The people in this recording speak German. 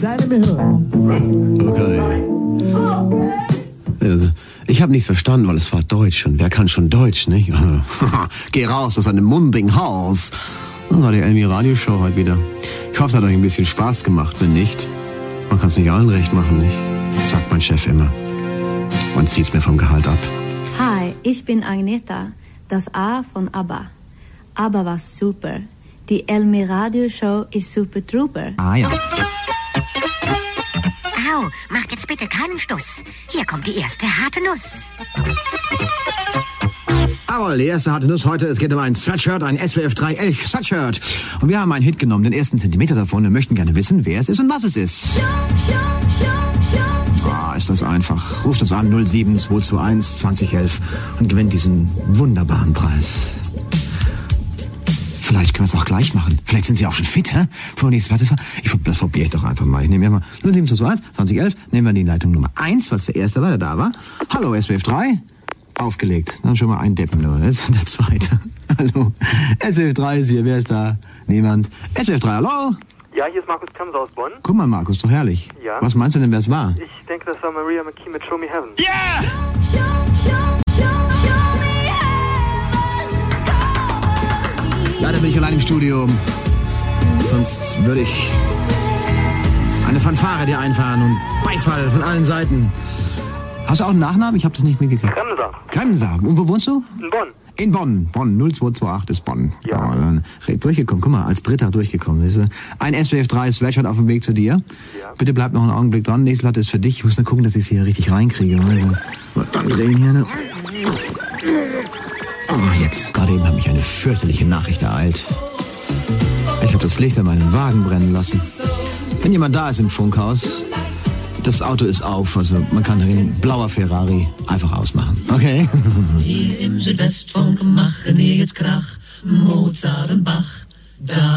Seid ihr mir hören? Okay. Ich habe nichts verstanden, weil es war Deutsch. Und wer kann schon Deutsch, nicht? Geh raus aus einem mumbigen Haus. Das war die Elmi Radioshow heute wieder. Ich hoffe, es hat euch ein bisschen Spaß gemacht. Wenn nicht, man kann es nicht allen recht machen, nicht? Sagt mein Chef immer. Und zieht's mir vom Gehalt ab. Hi, ich bin Agneta, das A von ABBA. ABBA war super. Die Elmi Radioshow ist super trooper. Ah ja. Au, mach jetzt bitte keinen Stuss. Hier kommt die erste harte Nuss. Jawohl, die erste harte Nuss heute. Es geht um ein Sweatshirt, ein SWF 3 Elch Sweatshirt. Und wir haben einen Hit genommen, den ersten Zentimeter davon. Wir möchten gerne wissen, wer es ist und was es ist. Ist das einfach. Ruft uns an 07221 2011 und gewinnt diesen wunderbaren Preis. Vielleicht können wir es auch gleich machen. Vielleicht sind Sie auch schon fit, hä? Das probiere ich doch einfach mal. Ich nehme ja mal 07221 2011, nehmen wir die Leitung Nummer 1, was der erste war, der da war. Hallo, SWF 3. Aufgelegt. Dann schon mal ein Deppen nur. Das ist der zweite. Hallo. SWF 3 ist hier. Wer ist da? Niemand. SWF 3, hallo? Ja, hier ist Markus Kamser aus Bonn. Guck mal, Markus, doch herrlich. Ja. Was meinst du denn, wer es war? Ich denke, das war Maria McKee mit Show Me Heaven. Yeah! Leider bin ich allein im Studio. Sonst würde ich eine Fanfare dir einfahren und Beifall von allen Seiten. Hast du auch einen Nachnamen? Ich habe das nicht mitgekriegt. Kremser. Und wo wohnst du? In Bonn. In Bonn. Bonn 0228 ist Bonn. Ja. Durchgekommen. Guck mal, als Dritter durchgekommen. Ein SWF 3 Sweatshirt auf dem Weg zu dir. Ja. Bitte bleib noch einen Augenblick dran. Nächste Platte ist für dich. Ich muss nur gucken, dass ich es hier richtig reinkriege. Dann drehen hier, ne? Oh, jetzt. Gerade eben hat mich eine fürchterliche Nachricht ereilt. Ich habe das Licht an meinem Wagen brennen lassen. Wenn jemand da ist im Funkhaus, das Auto ist auf, also man kann den blauer Ferrari einfach ausmachen. Okay? Hier im Südwestfunk machen wir jetzt Krach, Mozart und Bach. Da